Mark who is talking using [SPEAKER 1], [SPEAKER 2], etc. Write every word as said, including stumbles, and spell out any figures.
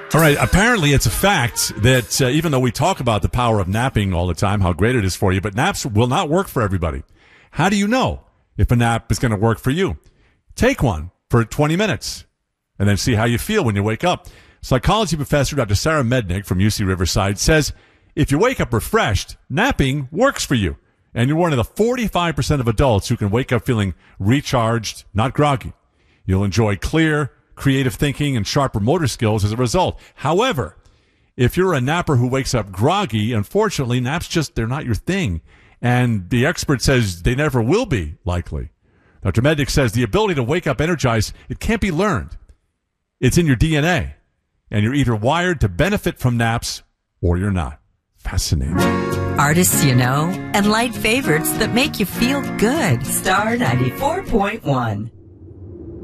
[SPEAKER 1] All right, apparently it's a fact that uh, even though we talk about the power of napping all the time, how great it is for you, but naps will not work for everybody. How do you know if a nap is going to work for you? Take one for twenty minutes and then see how you feel when you wake up. Psychology professor Doctor Sarah Mednick from U C Riverside says if you wake up refreshed, napping works for you. And you're one of the forty-five percent of adults who can wake up feeling recharged, not groggy. You'll enjoy clear, creative thinking and sharper motor skills as a result. However, if you're a napper who wakes up groggy, unfortunately, naps just, they're not your thing. And the expert says they never will be, likely. Doctor Mednick says the ability to wake up energized, it can't be learned. It's in your D N A. And you're either wired to benefit from naps or you're not. Fascinating.
[SPEAKER 2] Artists you know and light favorites that make you feel good. Star ninety-four point one.